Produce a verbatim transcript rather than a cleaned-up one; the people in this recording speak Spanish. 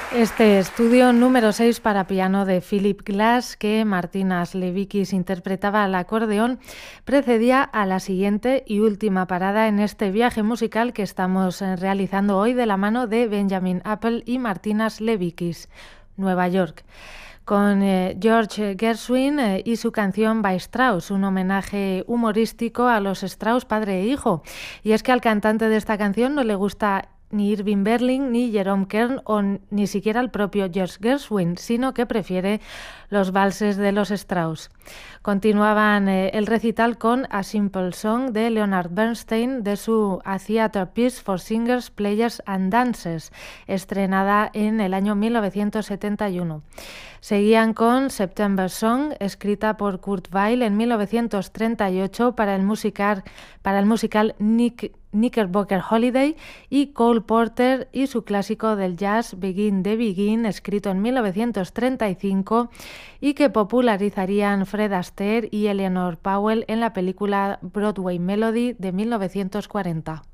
Este estudio número seis para piano de Philip Glass, que Martinas Levikis interpretaba al acordeón, precedía a la siguiente y última parada en este viaje musical que estamos realizando hoy de la mano de Benjamin Apple y Martinas Levikis, Nueva York, con eh, George Gershwin eh, y su canción By Strauss, un homenaje humorístico a los Strauss padre e hijo. Y es que al cantante de esta canción no le gusta ni Irving Berlin, ni Jerome Kern o ni siquiera el propio George Gershwin, sino que prefiere los valses de los Strauss. Continuaban eh, el recital con A Simple Song de Leonard Bernstein de su A Theatre Piece for Singers, Players and Dancers, estrenada en el año mil novecientos setenta y uno. Seguían con September Song, escrita por Kurt Weill en mil novecientos treinta y ocho para el musical, para el musical Nick Knickerbocker Holiday, y Cole Porter y su clásico del jazz Begin the Begin, escrito en mil novecientos treinta y cinco y que popularizarían Fred Astaire y Eleanor Powell en la película Broadway Melody de mil novecientos cuarenta.